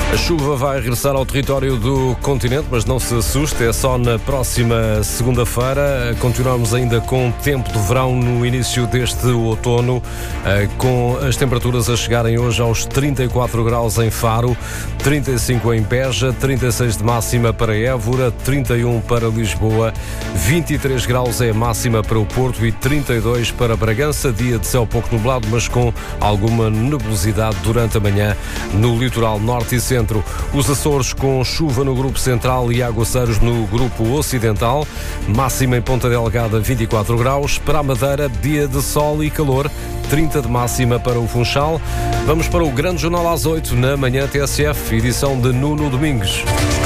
A chuva vai regressar ao território do continente, mas não se assuste, é só na próxima segunda-feira. Continuamos ainda com tempo de verão no início deste outono, com as temperaturas a chegarem hoje aos 34 graus em Faro, 35 em Beja, 36 de máxima para Évora, 31 para Lisboa, 23 graus é a máxima para o Porto e 32 para Bragança. Dia de céu pouco nublado, mas com alguma nebulosidade durante a manhã no litoral norte e centro. Os Açores com chuva no grupo central e aguaceiros no grupo ocidental. Máxima em Ponta Delgada 24 graus. Para a Madeira, dia de sol e calor, 30 de máxima para o Funchal. Vamos para o Grande Jornal às 8 na manhã TSF, edição de Nuno Domingues.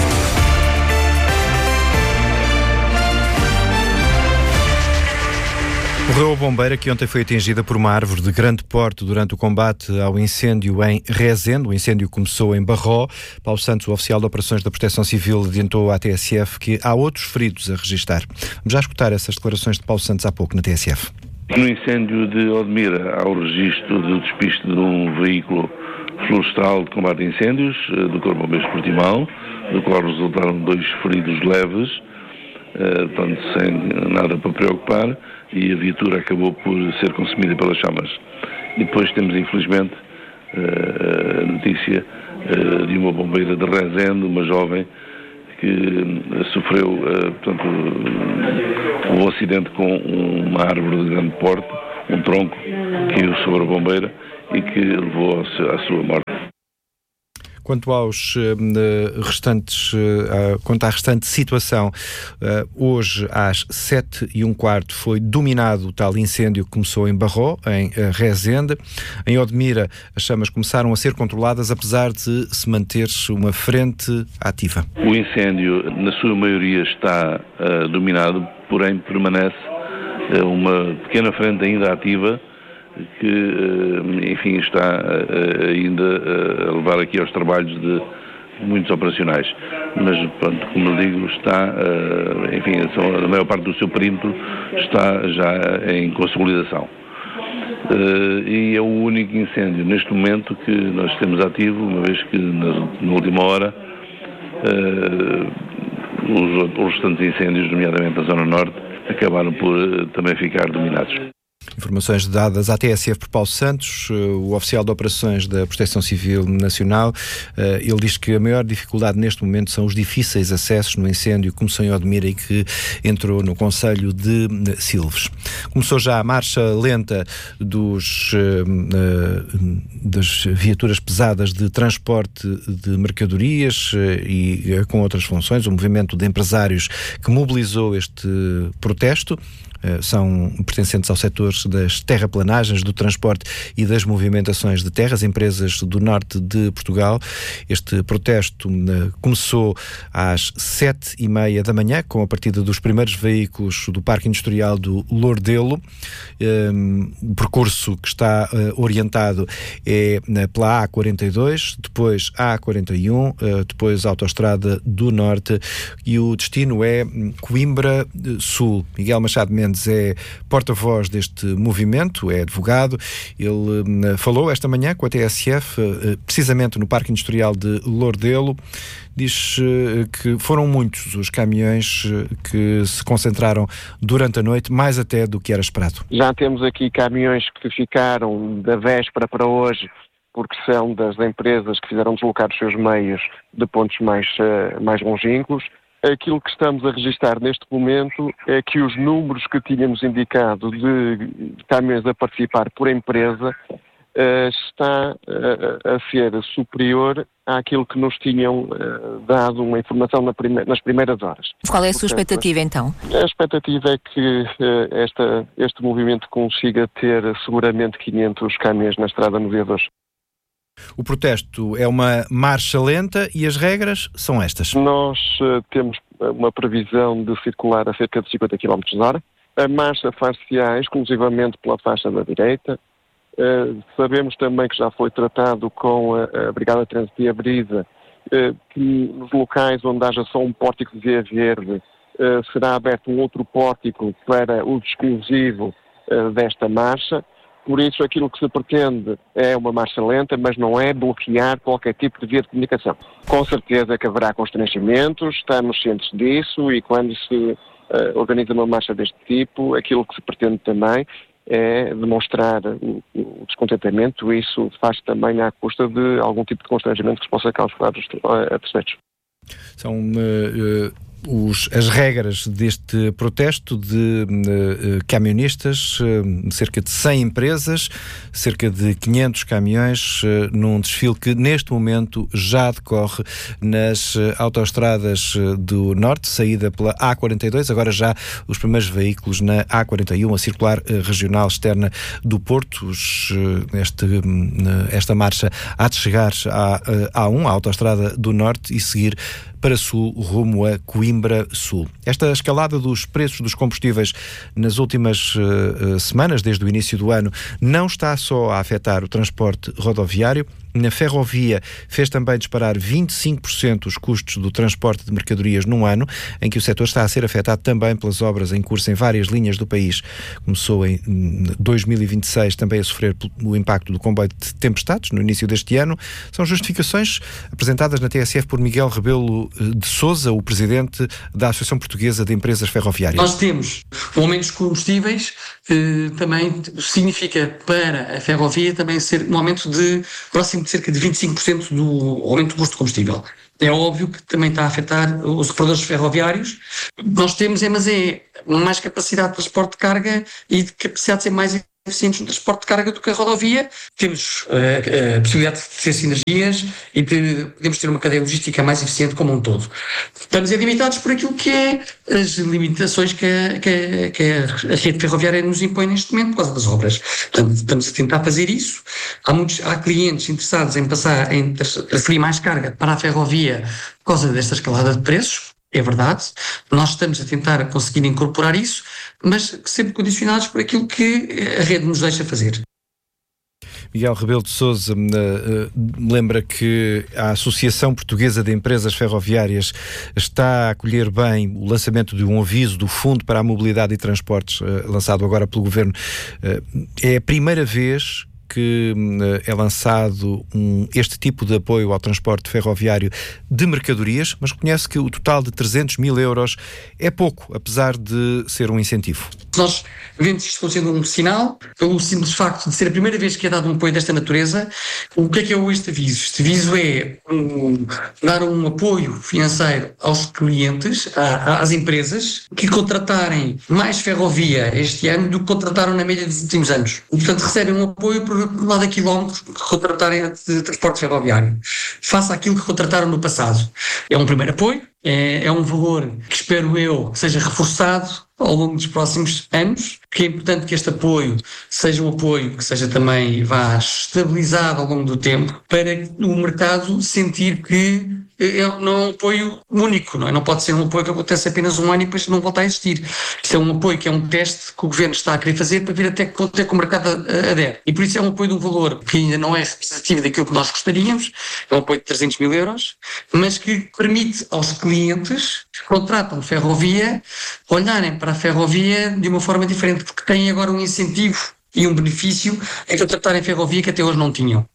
Morreu a bombeira que ontem foi atingida por uma árvore de grande porte durante o combate ao incêndio em Rezende. O incêndio começou em Barró. Paulo Santos, o oficial de operações da Proteção Civil, adiantou à TSF que há outros feridos a registar. Vamos já escutar essas declarações de Paulo Santos há pouco na TSF. No incêndio de Odmira há o registro do despiste de um veículo florestal de combate a incêndios do Corpo de Bombeiros de Portimão, do qual resultaram 2 feridos leves, portanto sem nada para preocupar, e a viatura acabou por ser consumida pelas chamas. E depois temos, infelizmente, a notícia de uma bombeira de Rezende, uma jovem, que sofreu, portanto, um acidente com uma árvore de grande porte, um tronco, que caiu sobre a bombeira e que levou à sua morte. Quanto aos quanto à restante situação, hoje às 7h15 foi dominado o tal incêndio que começou em Barró, em Rezende. Em Odmira, as chamas começaram a ser controladas, apesar de se manter uma frente ativa. O incêndio, na sua maioria, está dominado, porém permanece uma pequena frente ainda ativa, que, enfim, está ainda a levar aqui aos trabalhos de muitos operacionais. Mas, pronto, como eu digo, está, enfim, a maior parte do seu perímetro está já em consolidação. E é o único incêndio, neste momento, que nós temos ativo, uma vez que, na última hora, os restantes incêndios, nomeadamente na Zona Norte, acabaram por também ficar dominados. Informações dadas à TSF por Paulo Santos, o oficial de operações da Proteção Civil Nacional. Ele diz que a maior dificuldade neste momento são os difíceis acessos no incêndio que começou em Odmira e que entrou no concelho de Silves. Começou já a marcha lenta das viaturas pesadas de transporte de mercadorias e com outras funções, o movimento de empresários que mobilizou este protesto. São pertencentes ao setor das terraplanagens, do transporte e das movimentações de terras, empresas do norte de Portugal. Este protesto começou às 7h30 da manhã, com a partida dos primeiros veículos do Parque Industrial do Lourdelo. O percurso que está orientado é pela A42, depois A41, depois a Autostrada do Norte, e o destino é Coimbra Sul. Miguel Machado Mendes é porta-voz deste movimento, é advogado. Ele falou esta manhã com a TSF, precisamente no Parque Industrial de Lourdelo. Diz que foram muitos os caminhões que se concentraram durante a noite, mais até do que era esperado. Já temos aqui caminhões que ficaram da véspera para hoje, porque são das empresas que fizeram deslocar os seus meios de pontos mais longínquos. Aquilo que estamos a registrar neste momento é que os números que tínhamos indicado de caminhões a participar por empresa está a ser superior àquilo que nos tinham dado uma informação nas primeiras horas. Qual é a sua expectativa, então? A expectativa é que este movimento consiga ter seguramente 500 caminhões na estrada no dia de hoje. O protesto é uma marcha lenta e as regras são estas. Nós temos uma previsão de circular a cerca de 50 km/h. A marcha far-se-á exclusivamente pela faixa da direita. Sabemos também que já foi tratado com a Brigada de Trânsito e a Brisa que nos locais onde haja só um pórtico de via verde será aberto um outro pórtico para uso exclusivo desta marcha. Por isso, aquilo que se pretende é uma marcha lenta, mas não é bloquear qualquer tipo de via de comunicação. Com certeza que haverá constrangimentos, estamos cientes disso, e quando se organiza uma marcha deste tipo, aquilo que se pretende também é demonstrar o descontentamento, e isso faz também à custa de algum tipo de constrangimento que se possa causar a terceiros. São as regras deste protesto de camionistas, cerca de 100 empresas, cerca de 500 caminhões, num desfile que neste momento já decorre nas autoestradas do Norte, saída pela A42, agora já os primeiros veículos na A41, a circular regional externa do Porto. Esta marcha há de chegar à A1, a autoestrada do Norte, e seguir para sul, rumo a Coimbra Sul. Esta escalada dos preços dos combustíveis nas últimas semanas, desde o início do ano, não está só a afetar o transporte rodoviário. Na ferrovia fez também disparar 25% os custos do transporte de mercadorias num ano em que o setor está a ser afetado também pelas obras em curso em várias linhas do país. Começou em 2026 também a sofrer o impacto do comboio de tempestades no início deste ano. São justificações apresentadas na TSF por Miguel Rebelo de Sousa, o presidente da Associação Portuguesa de Empresas Ferroviárias. Nós temos o aumento dos combustíveis, também significa para a ferrovia também ser um aumento próximo de cerca de 25% do aumento do custo de combustível. É óbvio que também está a afetar os operadores ferroviários. Nós temos mais capacidade de transporte de carga e de capacidade de ser mais eficientes no transporte de carga do que a rodovia. Temos a possibilidade de ter sinergias e podemos ter uma cadeia logística mais eficiente como um todo. Estamos limitados por aquilo que é as limitações que a rede ferroviária nos impõe neste momento por causa das obras. Portanto, estamos a tentar fazer isso. Há clientes interessados em transferir mais carga para a ferrovia por causa desta escalada de preços. É verdade, nós estamos a tentar conseguir incorporar isso, mas sempre condicionados por aquilo que a rede nos deixa fazer. Miguel Rebelo de Sousa lembra que a Associação Portuguesa de Empresas Ferroviárias está a acolher bem o lançamento de um aviso do Fundo para a Mobilidade e Transportes, lançado agora pelo Governo. É a primeira vez que é lançado este tipo de apoio ao transporte ferroviário de mercadorias, mas reconhece que o total de 300 mil euros é pouco, apesar de ser um incentivo. Nós vemos isto como sendo um sinal, pelo simples facto de ser a primeira vez que é dado um apoio desta natureza. O que é este aviso? Este aviso é dar um apoio financeiro aos clientes, às empresas, que contratarem mais ferrovia este ano do que contrataram na média dos últimos anos. E, portanto, recebem um apoio por lá da quilómetros que contratarem de transporte ferroviário, face àquilo que contrataram no passado. É um primeiro apoio, é um valor que espero eu que seja reforçado ao longo dos próximos anos, que é importante que este apoio seja um apoio que seja também estabilizado ao longo do tempo, para o mercado sentir que não é um apoio único, não é? Não pode ser um apoio que acontece apenas um ano e depois não volta a existir. Isto é um apoio que é um teste que o Governo está a querer fazer para ver até que ponto é que o mercado adere. E por isso é um apoio de um valor que ainda não é representativo daquilo que nós gostaríamos, é um apoio de 300 mil euros, mas que permite aos clientes que contratam ferrovia olharem para a ferrovia de uma forma diferente, porque têm agora um incentivo e um benefício em contratarem ferrovia que até hoje não tinham.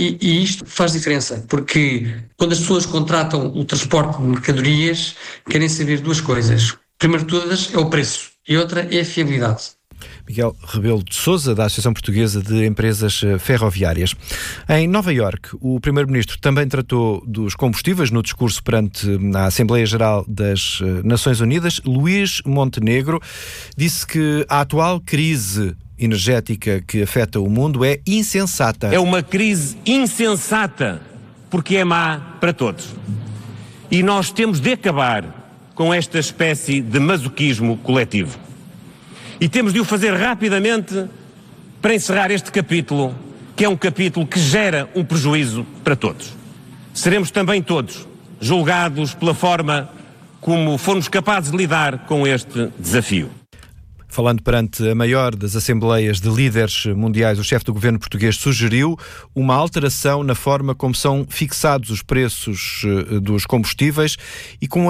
E isto faz diferença, porque quando as pessoas contratam o transporte de mercadorias, querem saber duas coisas. Primeiro de todas é o preço e outra é a fiabilidade. Miguel Rebelo de Sousa, da Associação Portuguesa de Empresas Ferroviárias. Em Nova Iorque, o Primeiro-Ministro também tratou dos combustíveis no discurso perante a Assembleia Geral das Nações Unidas. Luís Montenegro disse que a atual crise energética que afeta o mundo é insensata. É uma crise insensata, porque é má para todos. E nós temos de acabar com esta espécie de masoquismo coletivo. E temos de o fazer rapidamente para encerrar este capítulo, que é um capítulo que gera um prejuízo para todos. Seremos também todos julgados pela forma como fomos capazes de lidar com este desafio. Falando perante a maior das Assembleias de Líderes Mundiais, o chefe do governo português sugeriu uma alteração na forma como são fixados os preços dos combustíveis e como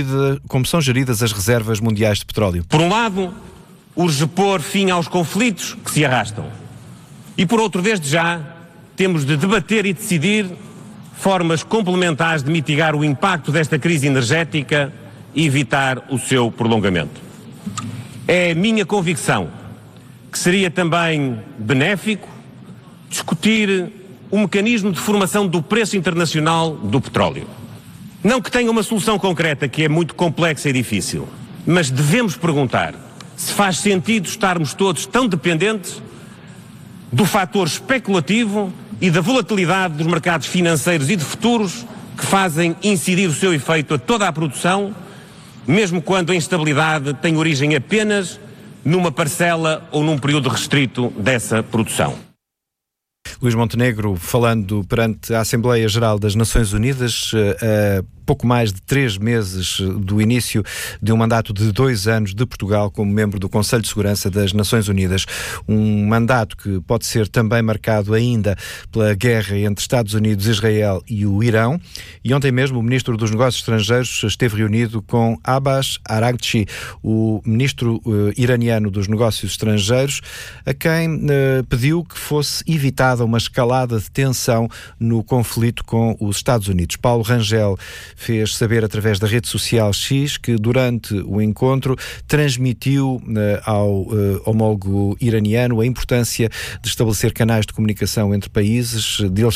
são geridas as reservas mundiais de petróleo. Por um lado, urge pôr fim aos conflitos que se arrastam. E por outro, desde já, temos de debater e decidir formas complementares de mitigar o impacto desta crise energética e evitar o seu prolongamento. É minha convicção que seria também benéfico discutir o mecanismo de formação do preço internacional do petróleo. Não que tenha uma solução concreta, que é muito complexa e difícil, mas devemos perguntar se faz sentido estarmos todos tão dependentes do fator especulativo e da volatilidade dos mercados financeiros e de futuros que fazem incidir o seu efeito a toda a produção, mesmo quando a instabilidade tem origem apenas numa parcela ou num período restrito dessa produção. Luís Montenegro, falando perante a Assembleia Geral das Nações Unidas, pouco mais de 3 meses do início de um mandato de 2 anos de Portugal como membro do Conselho de Segurança das Nações Unidas. Um mandato que pode ser também marcado ainda pela guerra entre Estados Unidos, Israel e o Irão. E ontem mesmo o Ministro dos Negócios Estrangeiros esteve reunido com Abbas Araghchi, o Ministro iraniano dos Negócios Estrangeiros, a quem pediu que fosse evitada uma escalada de tensão no conflito com os Estados Unidos. Paulo Rangel fez saber através da rede social X que durante o encontro transmitiu ao homólogo iraniano a importância de estabelecer canais de comunicação entre países,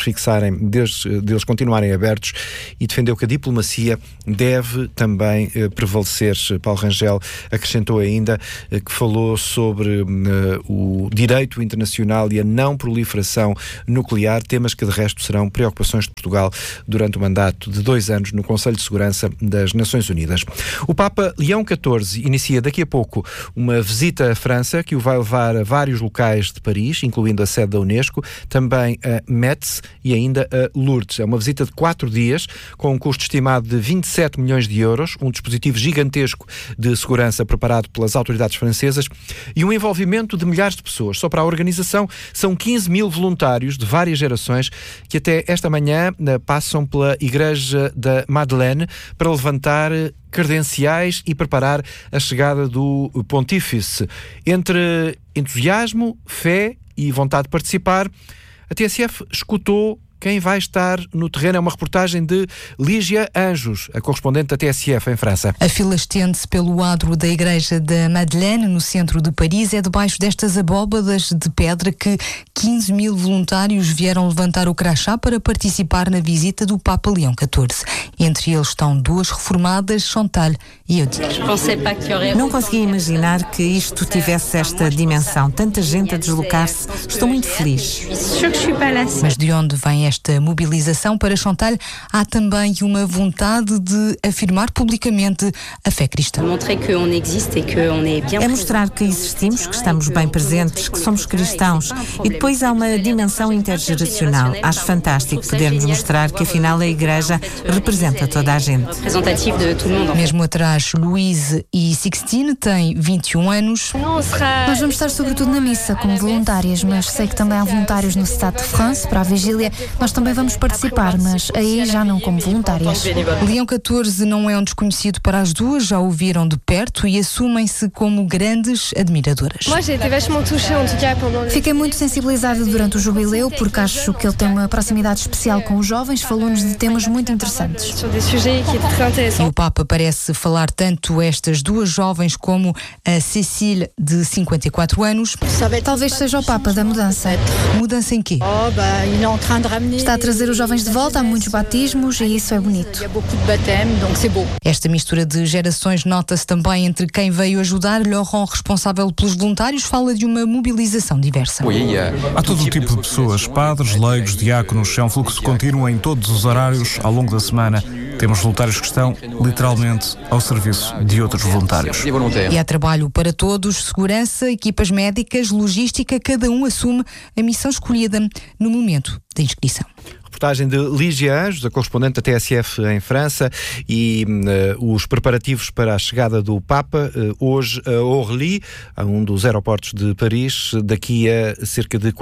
deles continuarem abertos, e defendeu que a diplomacia deve também prevalecer. Paulo Rangel acrescentou ainda que falou sobre o direito internacional e a não proliferação nuclear, temas que de resto serão preocupações de Portugal durante o mandato de 2 anos no Conselho de Segurança das Nações Unidas. O Papa Leão XIV inicia daqui a pouco uma visita à França que o vai levar a vários locais de Paris, incluindo a sede da Unesco, também a Metz e ainda a Lourdes. É uma visita de 4 dias com um custo estimado de 27 milhões de euros, um dispositivo gigantesco de segurança preparado pelas autoridades francesas e um envolvimento de milhares de pessoas. Só para a organização são 15 mil voluntários de várias gerações que até esta manhã passam pela Igreja da Madeleine para levantar credenciais e preparar a chegada do Pontífice. Entre entusiasmo, fé e vontade de participar, a TSF escutou quem vai estar no terreno. É uma reportagem de Lígia Anjos, a correspondente da TSF em França. A fila estende-se pelo adro da Igreja da Madeleine, no centro de Paris. É debaixo destas abóbadas de pedra que 15 mil voluntários vieram levantar o crachá para participar na visita do Papa Leão XIV. Entre eles estão 2 reformadas, Chantal e Odile. Não conseguia imaginar que isto tivesse esta dimensão. Tanta gente a deslocar-se. Estou muito feliz. Mas de onde vem esta mobilização? Para Chantal, há também uma vontade de afirmar publicamente a fé cristã. É mostrar que existimos, que estamos bem presentes, que somos cristãos. E depois há uma dimensão intergeracional. Acho fantástico podermos mostrar que afinal a Igreja representa toda a gente. Mesmo atrás, Louise e Sixtine têm 21 anos. Nós vamos estar sobretudo na missa como voluntárias, mas sei que também há voluntários no Stade de France para a vigília. Nós também vamos participar, mas aí já não como voluntárias. Leão XIV não é um desconhecido para as duas, já o viram de perto e assumem-se como grandes admiradoras. Fiquei muito sensibilizada durante o jubileu porque acho que ele tem uma proximidade especial com os jovens, falou-nos de temas muito interessantes. E o Papa parece falar tanto estas duas jovens como a Cécile, de 54 anos. Talvez seja o Papa da mudança. Mudança em quê? Está a trazer os jovens de volta, há muitos batismos e isso é bonito. Esta mistura de gerações nota-se também entre quem veio ajudar. Laurent, responsável pelos voluntários, fala de uma mobilização diversa. Há todo o tipo de pessoas, padres, leigos, diáconos, é um fluxo contínuo em todos os horários ao longo da semana. Temos voluntários que estão, literalmente, ao serviço de outros voluntários. E há trabalho para todos, segurança, equipas médicas, logística, cada um assume a missão escolhida no momento da inscrição. reportagem de Lígia Anjos, a correspondente da TSF em França, e os preparativos para a chegada do Papa hoje a Orly, a um dos aeroportos de Paris, daqui a cerca de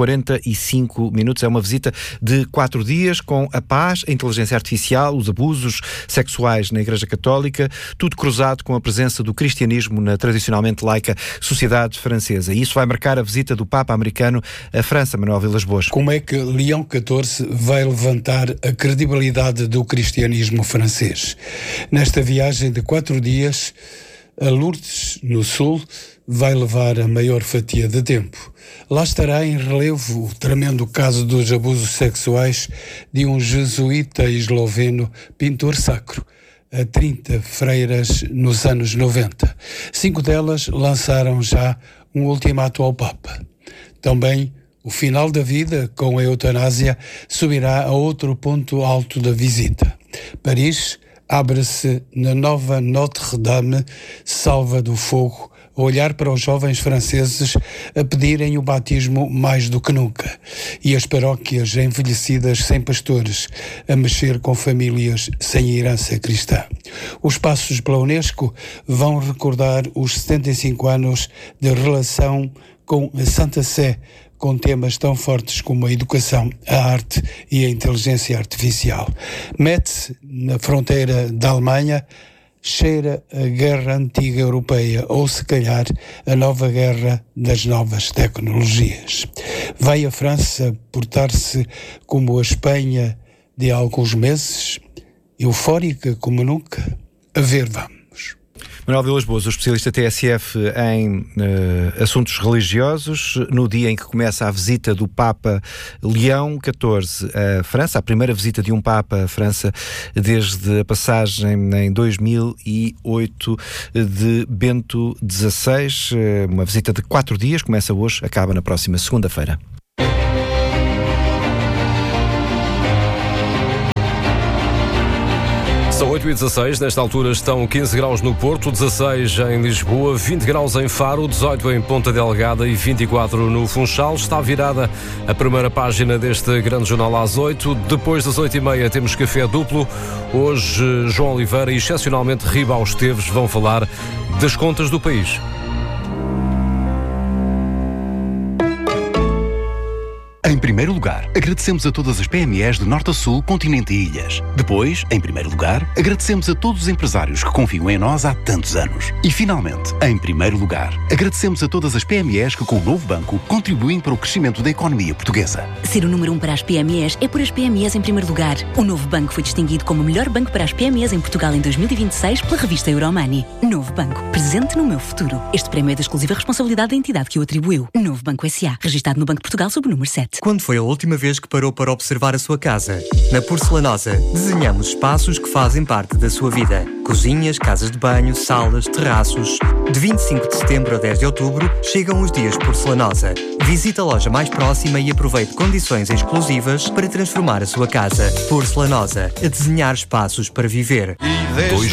45 minutos. É uma visita de 4 dias com a paz, a inteligência artificial, os abusos sexuais na Igreja Católica, tudo cruzado com a presença do cristianismo na tradicionalmente laica sociedade francesa. E isso vai marcar a visita do Papa americano à França, Manuel Vilas-Boas. Como é que Leão XIV vai levantar a credibilidade do cristianismo francês? Nesta viagem de 4 dias a Lourdes, no sul, vai levar a maior fatia de tempo. Lá estará em relevo o tremendo caso dos abusos sexuais de um jesuíta esloveno pintor sacro a 30 freiras nos anos 90. 5 delas lançaram já um ultimato ao Papa. Também o final da vida com a eutanásia subirá a outro ponto alto da visita. Paris abre-se na nova Notre-Dame, salva do fogo, a olhar para os jovens franceses a pedirem o batismo mais do que nunca, e as paróquias envelhecidas sem pastores a mexer com famílias sem herança cristã. Os passos pela Unesco vão recordar os 75 anos de relação com a Santa Sé, com temas tão fortes como a educação, a arte e a inteligência artificial. Metz, na fronteira da Alemanha, cheira a guerra antiga europeia, ou se calhar a nova guerra das novas tecnologias. Vai a França portar-se como a Espanha de há alguns meses, eufórica como nunca? A ver, vamos. Manuel Vilas-Boas, o especialista TSF em assuntos religiosos, no dia em que começa a visita do Papa Leão XIV à França, a primeira visita de um Papa à França desde a passagem em 2008 de Bento XVI, uma visita de 4 dias, começa hoje, acaba na próxima segunda-feira. São 8h16, nesta altura estão 15 graus no Porto, 16 em Lisboa, 20 graus em Faro, 18 em Ponta Delgada e 24 no Funchal. Está virada a primeira página deste grande jornal às 8. Depois das 8h30 temos café duplo. Hoje João Oliveira e excepcionalmente Ribao Esteves vão falar das contas do país. Em primeiro lugar, agradecemos a todas as PMEs de norte a sul, continente e ilhas. Depois, em primeiro lugar, agradecemos a todos os empresários que confiam em nós há tantos anos. E finalmente, em primeiro lugar, agradecemos a todas as PMEs que com o novo banco contribuem para o crescimento da economia portuguesa. Ser o número 1 para as PMEs é por as PMEs em primeiro lugar. O novo banco foi distinguido como o melhor banco para as PMEs em Portugal em 2026 pela revista Euromoney. Novo Banco, presente no meu futuro. Este prémio é da exclusiva responsabilidade da entidade que o atribuiu. Novo Banco S.A., registado no Banco de Portugal sob o número 7. Quando foi a última vez que parou para observar a sua casa? Na Porcelanosa, desenhamos espaços que fazem parte da sua vida. Cozinhas, casas de banho, salas, terraços. De 25 de setembro a 10 de outubro, chegam os dias Porcelanosa. Visite a loja mais próxima e aproveite condições exclusivas para transformar a sua casa. Porcelanosa, a desenhar espaços para viver.